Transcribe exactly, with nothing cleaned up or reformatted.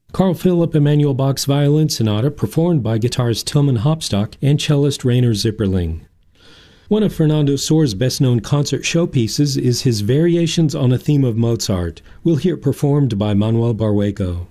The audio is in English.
Carl Philipp Emanuel Bach's Violin Sonata, performed by guitarist Tilman Hopstock and cellist Rainer Zipperling. One of Fernando Sohr's best-known concert showpieces is his Variations on a Theme of Mozart. We'll hear it performed by Manuel Barrueco.